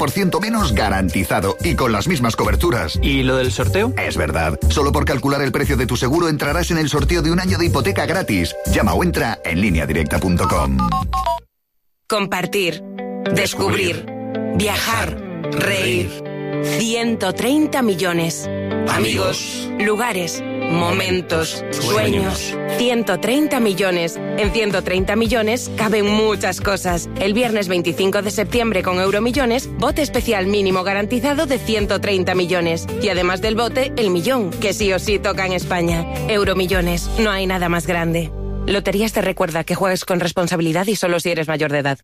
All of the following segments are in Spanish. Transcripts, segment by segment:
50% menos garantizado y con las mismas coberturas. ¿Y lo del sorteo? Es verdad. Solo por calcular el precio de tu seguro entrarás en el sorteo de un año de hipoteca gratis. Llama o entra en lineadirecta.com. Compartir, descubrir, viajar, reír. 130 millones. Amigos, lugares, momentos, sueños. 130 millones. En 130 millones caben muchas cosas. El viernes 25 de septiembre con Euromillones, bote especial mínimo garantizado de 130 millones. Y además del bote, el millón, que sí o sí toca en España. Euromillones, no hay nada más grande. Loterías te recuerda que juegues con responsabilidad y solo si eres mayor de edad.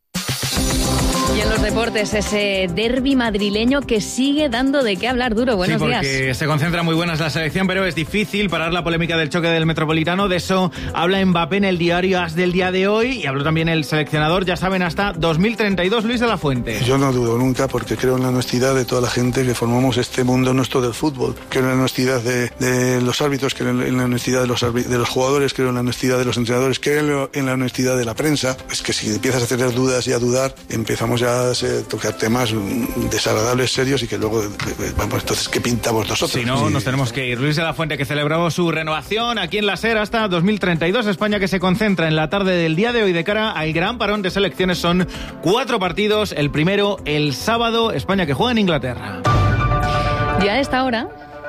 Y en los deportes, ese derbi madrileño que sigue dando de qué hablar. Duro, buenos días. Sí, porque se concentra muy buenas la selección, pero es difícil parar la polémica del choque del Metropolitano. De eso habla Mbappé en el diario AS del día de hoy y habló también el seleccionador, ya saben, hasta 2032, Luis de la Fuente. Yo no dudo nunca porque creo en la honestidad de toda la gente que formamos este mundo nuestro del fútbol. Creo en la honestidad de los árbitros, creo en la honestidad de los jugadores, creo en la honestidad de los entrenadores, creo en la honestidad de la prensa. Es que si empiezas a tener dudas y a dudar, empezamos ya a tocar temas desagradables, serios y que luego, vamos, entonces, ¿qué pintamos nosotros? Si no, nos tenemos que ir. Luis de la Fuente, que celebró su renovación aquí en la SER hasta 2032. España, que se concentra en la tarde del día de hoy de cara al gran parón de selecciones. Son 4 partidos. El primero, el sábado, España que juega en Inglaterra. Ya a esta hora,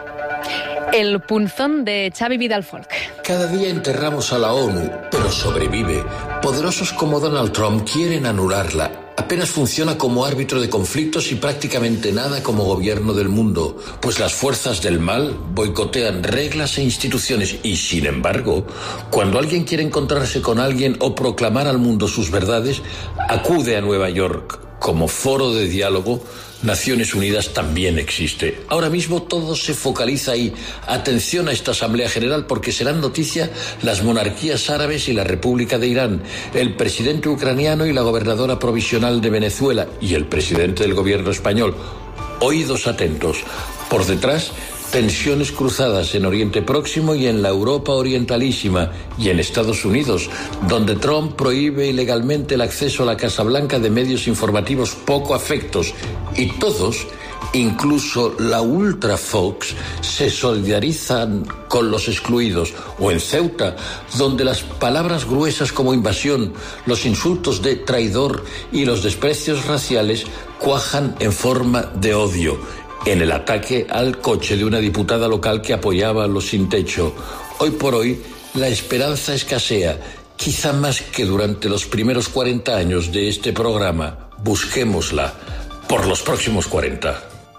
el punzón de Xavi Vidal-Folk. Cada día enterramos a la ONU, pero sobrevive. Poderosos como Donald Trump quieren anularla. Apenas funciona como árbitro de conflictos y prácticamente nada como gobierno del mundo, pues las fuerzas del mal boicotean reglas e instituciones y, sin embargo, cuando alguien quiere encontrarse con alguien o proclamar al mundo sus verdades, acude a Nueva York. Como foro de diálogo, Naciones Unidas también existe. Ahora mismo todo se focaliza ahí. Atención a esta Asamblea General porque serán noticia las monarquías árabes y la República de Irán, el presidente ucraniano y la gobernadora provisional de Venezuela y el presidente del gobierno español. Oídos atentos. Por detrás, tensiones cruzadas en Oriente Próximo y en la Europa Orientalísima y en Estados Unidos, donde Trump prohíbe ilegalmente el acceso a la Casa Blanca de medios informativos poco afectos y todos, incluso la Ultra Fox, se solidarizan con los excluidos. O en Ceuta, donde las palabras gruesas como invasión, los insultos de traidor y los desprecios raciales cuajan en forma de odio. En el ataque al coche de una diputada local que apoyaba a los sin techo. Hoy por hoy, la esperanza escasea, quizá más que durante los primeros 40 años de este programa. Busquémosla por los próximos 40.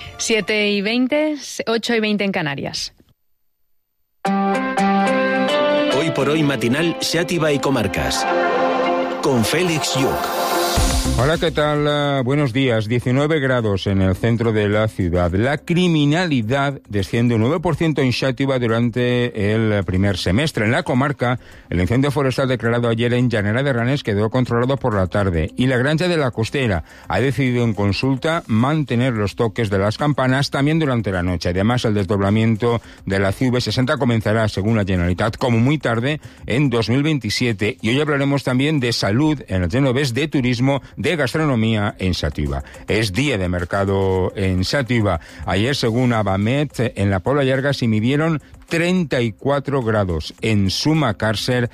7:20, 8:20 en Canarias. Hoy por hoy matinal Xàtiva y Comarcas. Con Félix Lluc. Hola, ¿qué tal? Buenos días. 19 grados en el centro de la ciudad. La criminalidad desciende un 9% en Xàtiva durante el primer semestre. En la comarca, el incendio forestal declarado ayer en Llanera de Ranes quedó controlado por la tarde. Y la Granja de la Costera ha decidido en consulta mantener los toques de las campanas también durante la noche. Además, el desdoblamiento de la CV60 comenzará, según la Generalitat, como muy tarde en 2027. Y hoy hablaremos también de salud en el Genovés, de turismo, de gastronomía en Xàtiva. Es día de mercado en Xàtiva. Ayer, según Abamet, en la Pobla Llarga se midieron 34 grados. En Sumacàrcer,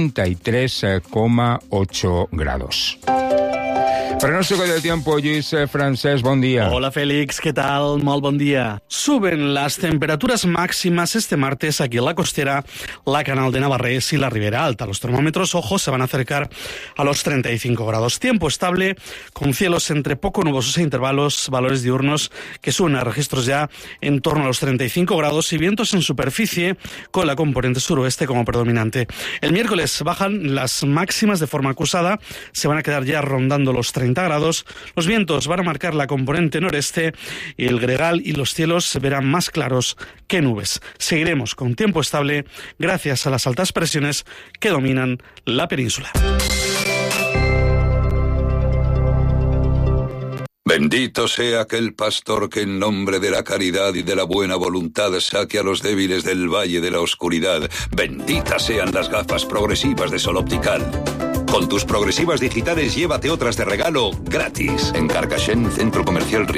33,8 grados. Pronóstico del tiempo, Lluís Francesc, buen día. Hola Félix, ¿qué tal? Muy buen día. Suben las temperaturas máximas este martes aquí en la costera, la Canal de Navarrés y la Ribera Alta. Los termómetros, ojo, se van a acercar a los 35 grados. Tiempo estable, con cielos entre poco nubosos e intervalos, valores diurnos que suben a registros ya en torno a los 35 grados y vientos en superficie con la componente suroeste como predominante. El miércoles bajan las máximas de forma acusada, se van a quedar ya rondando los 30 grados, los vientos van a marcar la componente noreste y el gregal y los cielos se verán más claros que nubes. Seguiremos con tiempo estable gracias a las altas presiones que dominan la península. Bendito sea aquel pastor que en nombre de la caridad y de la buena voluntad saque a los débiles del valle de la oscuridad. Benditas sean las gafas progresivas de Sol Optical. Con tus progresivas digitales llévate otras de regalo gratis. En Carcaixent, Centro Comercial